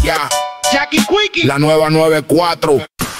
Ya. Jackie Quickie. La nueva 94.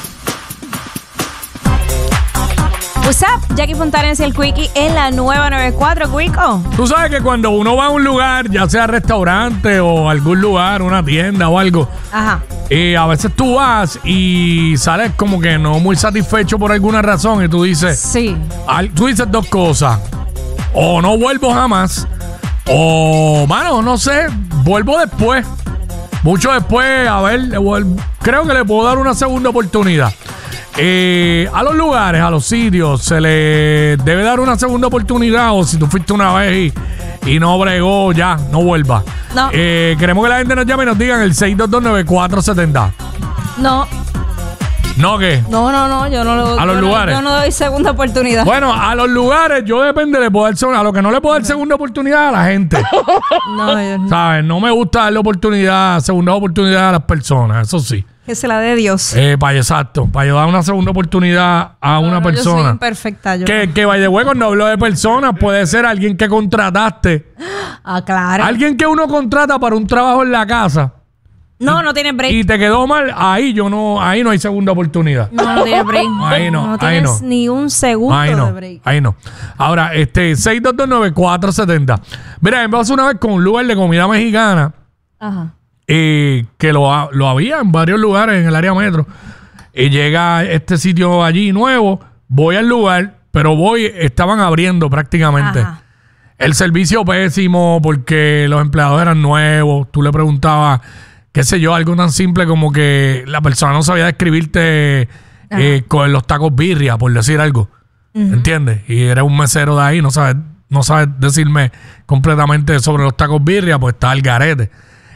What's up? Jackie Fontanes y el Quickie en la nueva 94, Quico. Tú sabes que cuando uno va a un lugar, ya sea restaurante o algún lugar, una tienda o algo, Ajá. a veces tú vas y sales como que no muy satisfecho por alguna razón y tú dices, Sí. tú dices dos cosas, o no vuelvo jamás, o, mano, no sé, vuelvo después, mucho después, a ver, creo que le puedo dar una segunda oportunidad. A los lugares, a los sitios, se le debe dar una segunda oportunidad, o si tú fuiste una vez y no bregó, ya, no vuelva. No. Queremos que la gente nos llame y nos digan el 6229470. No. ¿No qué? No, yo no lo ¿A los lugares? Yo no doy segunda oportunidad. Bueno, a los lugares yo depende, le puedo dar a lo que no le puedo dar segunda oportunidad a la gente. No, yo no. ¿Sabes? No me gusta darle segunda oportunidad a las personas, eso sí. Que se la dé Dios. Exacto, para yo dar una segunda oportunidad a una persona. Yo soy imperfecta. Que by the way, cuando hablo de personas, puede ser alguien que contrataste. Ah, claro. Alguien que uno contrata para un trabajo en la casa. No tiene break. Y te quedó mal, ahí no hay segunda oportunidad. No tiene break. Ahí no, No ahí tienes no. ni un segundo Ahí no, de break. ahí no. Ahora, 6229470. Mira, me pasó una vez con un lugar de comida mexicana. Ajá. Que lo había en varios lugares en el área metro. Y llega este sitio allí nuevo, voy al lugar, pero estaban abriendo prácticamente. Ajá. El servicio pésimo porque los empleados eran nuevos. Tú le preguntabas, qué sé yo, algo tan simple como que la persona no sabía describirte con los tacos birria, por decir algo. ¿Entiendes? Y era un mesero de ahí, no sabe decirme completamente sobre los tacos birria, pues está al garete.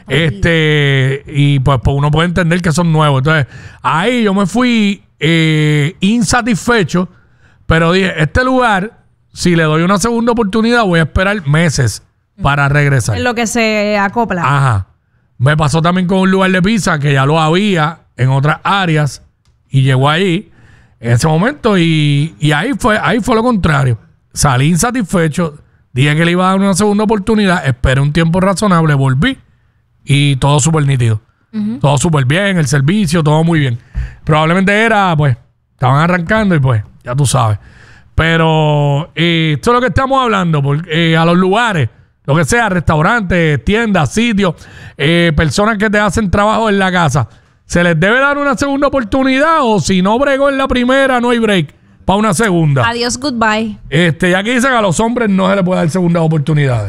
Y pues uno puede entender que son nuevos. Entonces, ahí yo me fui insatisfecho, pero dije, este lugar, si le doy una segunda oportunidad, voy a esperar meses para regresar. Es lo que se acopla. Ajá. Me pasó también con un lugar de pizza que ya lo había en otras áreas y llegó ahí en ese momento y ahí fue lo contrario. Salí insatisfecho, dije que le iba a dar una segunda oportunidad, esperé un tiempo razonable, volví. Y todo súper nítido. Todo súper bien, el servicio, todo muy bien. Probablemente estaban arrancando y pues, ya tú sabes. Pero esto es lo que estamos hablando. A los lugares, lo que sea, restaurantes, tiendas, sitios, personas que te hacen trabajo en la casa. ¿Se les debe dar una segunda oportunidad o si no bregó en la primera, no hay break para una segunda? Adiós, goodbye. Ya que dicen que a los hombres no se les puede dar segundas oportunidades.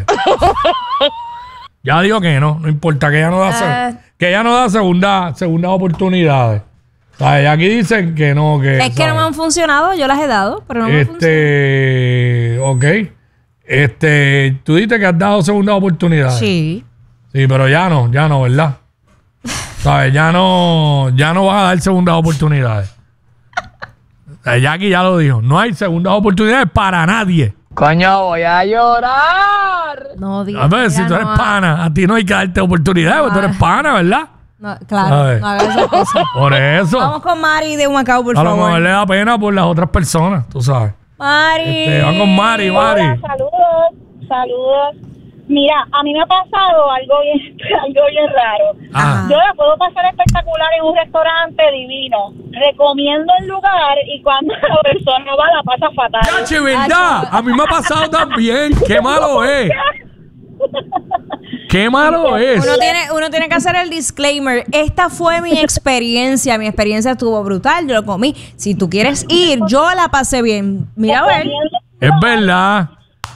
Ya digo que no importa, que ella no da segundas oportunidades. O sea, ya aquí dicen que no, que... Es que no me han funcionado, yo las he dado, pero no me han funcionado. Ok. Tú dices que has dado segundas oportunidades. Sí. Sí, pero ya no, ¿verdad? ¿Sabes? Ya no vas a dar segundas oportunidades. O sea, Jackie ya lo dijo. No hay segundas oportunidades para nadie. Coño, voy a llorar. No digas. A ver, si tú eres pana, a ti no hay que darte oportunidades, porque tú eres pana, ¿verdad? No, claro, no hagas esa cosa. Por eso. Vamos con Mari de Humacao, por A lo favor. mejor le da pena por las otras personas, tú sabes. Mari. Van con Mari. Hola, saludos. Mira, a mí me ha pasado algo bien raro. Ah. Yo la puedo pasar espectacular en un restaurante divino. Recomiendo el lugar y cuando la persona va la pasa fatal. ¡Yache, verdad! A mí me ha pasado también. ¡Qué malo es! ¡Qué malo es! Uno tiene que hacer el disclaimer. Esta fue mi experiencia. Mi experiencia estuvo brutal. Yo lo comí. Si tú quieres ir, yo la pasé bien. Mira, a ver. Es verdad.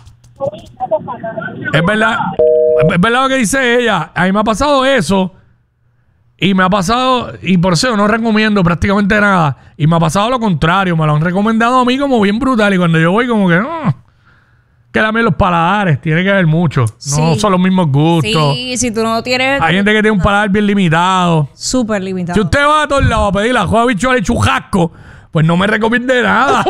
Es verdad lo que dice ella. A mí me ha pasado eso. Y me ha pasado, y por eso yo no recomiendo prácticamente nada. Y me ha pasado lo contrario. Me lo han recomendado a mí como bien brutal. Y cuando yo voy como que que también los paladares tiene que ver mucho. No son los mismos gustos. Sí, si tú no tienes... Hay gente que tiene un paladar bien limitado. Súper limitado. Si usted va a todos lados a pedir la joda bichuela y chujasco, pues no me recomiende nada.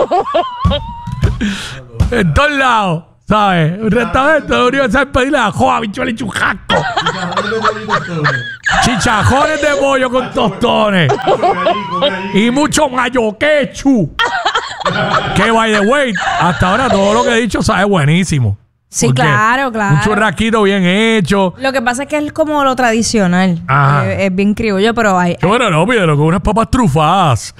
En todos lados, ¿sabes? Un restaurante, lo único que sabe pedir la joda bichuela y chujasco. Chichajones de pollo con tostones. Y mucho mayo quechu. Que by the way, hasta ahora todo lo que he dicho sabe buenísimo. Sí, Porque claro. Un churrasquito bien hecho. Lo que pasa es que es como lo tradicional. Ajá. Es bien criollo, pero hay... Qué bueno, no, pídelo con unas papas trufadas.